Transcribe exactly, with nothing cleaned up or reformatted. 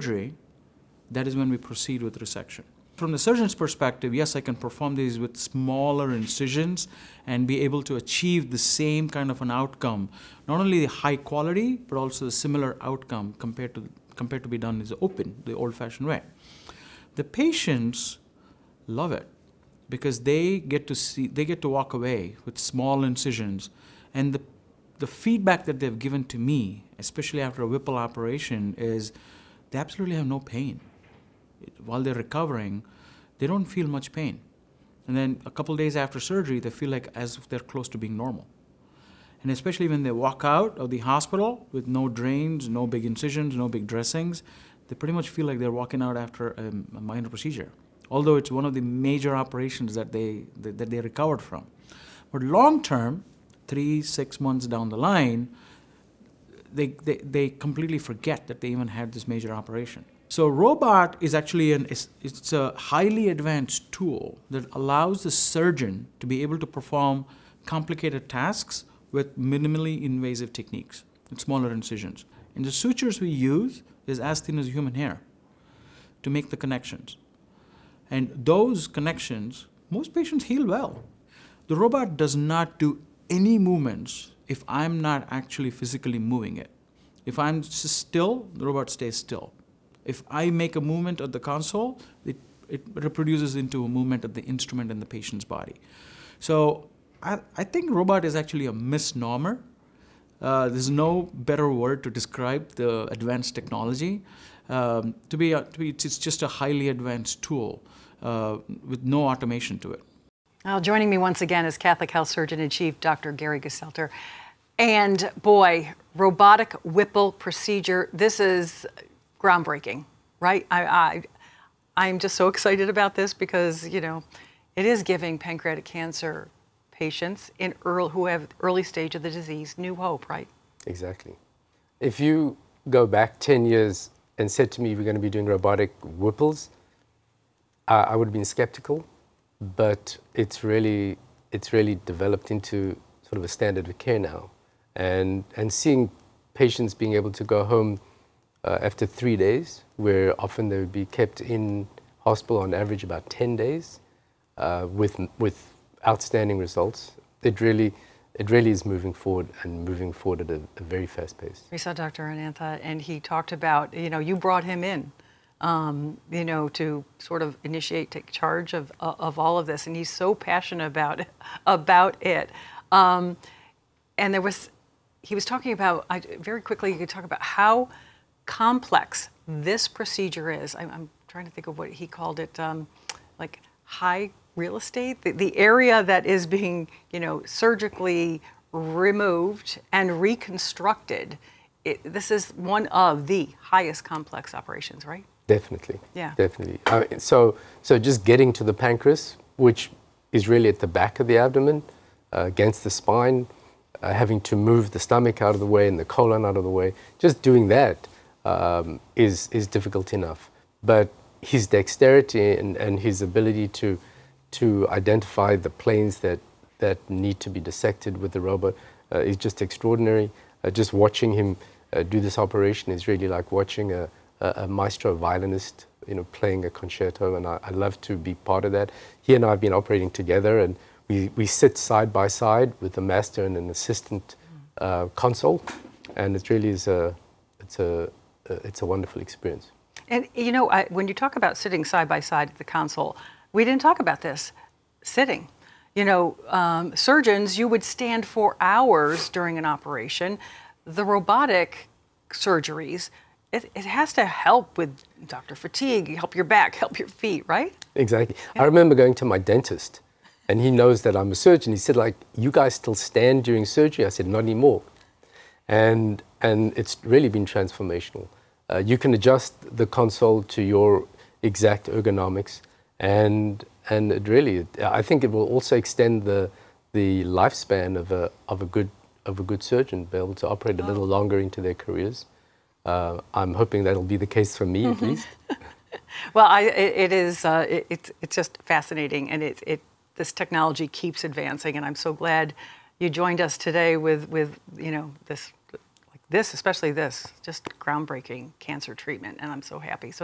surgery, that is when we proceed with resection. From the surgeon's perspective, yes, I can perform these with smaller incisions and be able to achieve the same kind of an outcome, not only the high quality, but also the similar outcome compared to, compared to be done as open, the old-fashioned way. The patients love it because they get to see, they get to walk away with small incisions, and the, the feedback that they've given to me, especially after a Whipple operation, is they absolutely have no pain. While they're recovering, they don't feel much pain. And then a couple days after surgery, they feel like as if they're close to being normal. And especially when they walk out of the hospital with no drains, no big incisions, no big dressings, they pretty much feel like they're walking out after a, a minor procedure, although it's one of the major operations that they, that, that they recovered from. But long term, three, six months down the line, they, they, they completely forget that they even had this major operation. So robot is actually an, it's, it's a highly advanced tool that allows the surgeon to be able to perform complicated tasks with minimally invasive techniques, with smaller incisions. And the sutures we use is as thin as human hair to make the connections. And those connections, most patients heal well. The robot does not do any movements if I'm not actually physically moving it. If I'm still, the robot stays still. If I make a movement of the console, it, it reproduces into a movement of the instrument in the patient's body. So I, I think robot is actually a misnomer. Uh, there's no better word to describe the advanced technology. Um, to be, uh, to be, it's just a highly advanced tool uh, with no automation to it. Well, joining me once again is Catholic Health Surgeon-in-Chief, Doctor Gary Geselter. And boy, robotic Whipple procedure, this is groundbreaking, right? I, I, I'm just so excited about this because, you know, it is giving pancreatic cancer patients in early, who have early stage of the disease new hope, right? Exactly. If you go back ten years and said to me we're going to be doing robotic Whipples, uh, I would have been skeptical, but it's really, it's really developed into sort of a standard of care now. And, and seeing patients being able to go home Uh, after three days, where often they would be kept in hospital on average about ten days, uh, with with outstanding results. It really, it really is moving forward and moving forward at a, a very fast pace. We saw Doctor Anantha, and he talked about, you know, you brought him in, um, you know, to sort of initiate, take charge of of all of this, and he's so passionate about about it. Um, and there was, he was talking about, I, very quickly, you could talk about how complex this procedure is. I'm, I'm trying to think of what he called it, um, like high real estate, the, the area that is being, you know, surgically removed and reconstructed. It, this is one of the highest complex operations, right? Definitely. Yeah. Definitely. I mean, so, so just getting to the pancreas, which is really at the back of the abdomen, uh, against the spine, uh, having to move the stomach out of the way and the colon out of the way, just doing that Um, is is difficult enough, but his dexterity and, and his ability to to identify the planes that that need to be dissected with the robot uh, is just extraordinary. Uh, just watching him uh, do this operation is really like watching a, a, a maestro violinist, you know, playing a concerto, and I, I love to be part of that. He and I have been operating together, and we we sit side by side with the master and an assistant uh, console, and it really is a it's a it's a wonderful experience. And you know, I, when you talk about sitting side by side at the console, we didn't talk about this, sitting. You know, um, surgeons, you would stand for hours during an operation. The robotic surgeries, it, it has to help with doctor fatigue, help your back, help your feet, right? Exactly. Yeah. I remember going to my dentist, and he knows that I'm a surgeon. He said, like, you guys still stand during surgery? I said, not anymore. And, and it's really been transformational. Uh, you can adjust the console to your exact ergonomics, and and it really, I think it will also extend the the lifespan of a of a good of a good surgeon, be able to operate a little oh. longer into their careers. Uh, I'm hoping that'll be the case for me mm-hmm. at least. Well, I, it, it is uh, it, it's it's just fascinating, and it it this technology keeps advancing, and I'm so glad you joined us today with with you know this. this, especially this, just groundbreaking cancer treatment, and I'm so happy. So